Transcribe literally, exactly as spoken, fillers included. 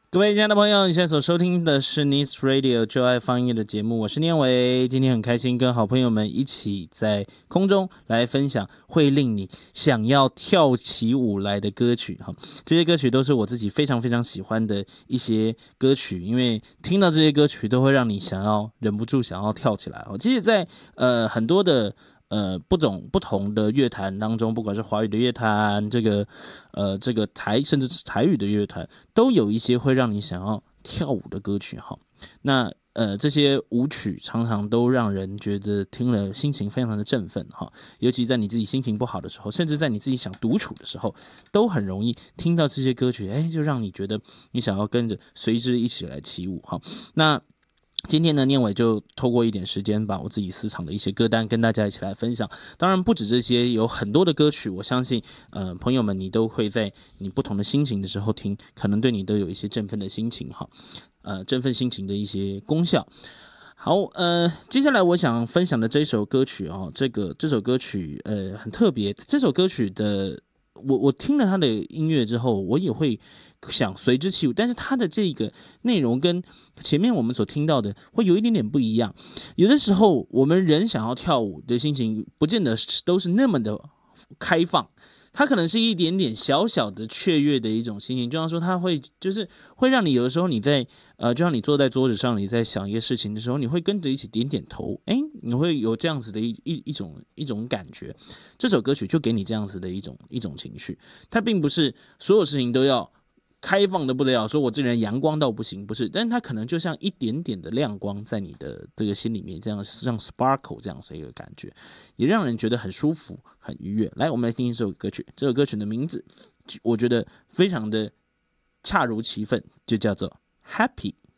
各位亲爱的朋友，你现在所收听的是 Nice Radio 就爱放音乐的节目，我是念维。今天很开心跟好朋友们一起在空中来分享会令你想要跳起舞来的歌曲。这些歌曲都是我自己非常非常喜欢的一些歌曲，因为听到这些歌曲都会让你想要忍不住想要跳起来。其实在呃很多的呃，不同不同的乐坛当中，不管是华语的乐坛，这个呃这个台甚至是台语的乐坛，都有一些会让你想要跳舞的歌曲哈。那呃这些舞曲常常都让人觉得听了心情非常的振奋哈，尤其在你自己心情不好的时候，甚至在你自己想独处的时候，都很容易听到这些歌曲，哎，就让你觉得你想要跟着随之一起来起舞哈。那今天呢，念伟就透过一点时间，把我自己私藏的一些歌单跟大家一起来分享。当然，不止这些，有很多的歌曲，我相信，呃，朋友们你都会在你不同的心情的时候听，可能对你都有一些振奋的心情哈，呃，振奋心情的一些功效。好，呃，接下来我想分享的这首歌曲哦，这个这首歌曲呃很特别，这首歌曲的。我我听了他的音乐之后，我也会想随之起舞，但是他的这个内容跟前面我们所听到的会有一点点不一样。有的时候，我们人想要跳舞的心情，不见得都是那么的开放。它可能是一点点小小的雀跃的一种心情，就像说它会就是会让你有的时候你在呃，就像你坐在桌子上你在想一个事情的时候，你会跟着一起点点头，哎，你会有这样子的一一一种一种感觉。这首歌曲就给你这样子的一种一种情绪，它并不是所有事情都要开放的不得了，说我这人阳光到不行，不是，但是它可能就像一点点的亮光在你的这个心里面，这样像 sparkle 这样子一个感觉，也让人觉得很舒服、很愉悦。来，我们来听一首歌曲，这首歌曲的名字我觉得非常的恰如其分，就叫做 Happy。